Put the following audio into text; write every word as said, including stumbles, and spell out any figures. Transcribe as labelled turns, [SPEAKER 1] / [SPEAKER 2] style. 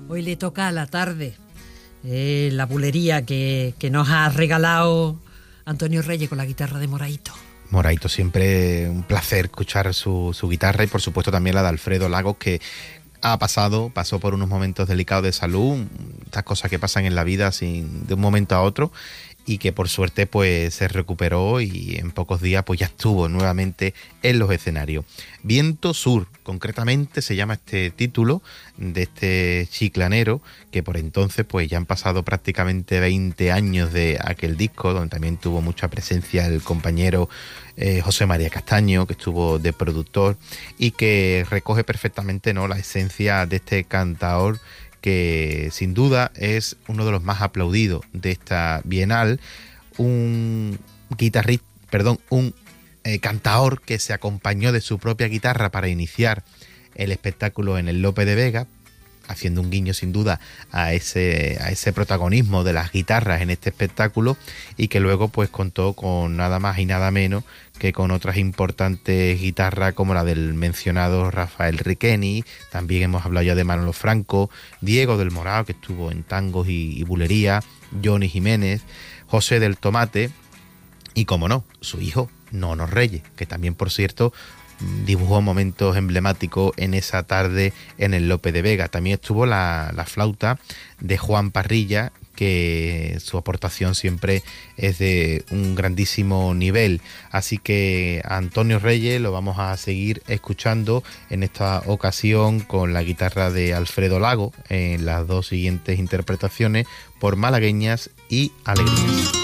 [SPEAKER 1] Hoy le toca a la tarde, eh, la bulería que, que nos ha regalado Antonio Reyes con la guitarra de Moraito.
[SPEAKER 2] Moraito, siempre un placer escuchar su, su guitarra y por supuesto también la de Alfredo Lagos, que ha pasado, pasó por unos momentos delicados de salud, estas cosas que pasan en la vida sin, de un momento a otro, y que por suerte pues se recuperó y en pocos días pues ya estuvo nuevamente en los escenarios. Viento Sur, concretamente se llama este título de este chiclanero, que por entonces pues ya han pasado prácticamente veinte años de aquel disco, donde también tuvo mucha presencia el compañero eh, José María Castaño, que estuvo de productor, y que recoge perfectamente, ¿no?, la esencia de este cantaor, que sin duda es uno de los más aplaudidos de esta Bienal, un guitarrista, perdón, un eh, cantaor que se acompañó de su propia guitarra para iniciar el espectáculo en el Lope de Vega, haciendo un guiño sin duda a ese, a ese protagonismo de las guitarras en este espectáculo, y que luego pues contó con nada más y nada menos que con otras importantes guitarras como la del mencionado Rafael Riqueni. También hemos hablado ya de Manolo Franco, Diego del Morao, que estuvo en tangos y, y bulería, Johnny Jiménez, José del Tomate y, como no, su hijo Nono Reyes, que también, por cierto, dibujó momentos emblemáticos en esa tarde en el Lope de Vega. También estuvo la, la flauta de Juan Parrilla, que su aportación siempre es de un grandísimo nivel. Así que a Antonio Reyes lo vamos a seguir escuchando en esta ocasión con la guitarra de Alfredo Lagos en las dos siguientes interpretaciones, por Malagueñas y Alegrías.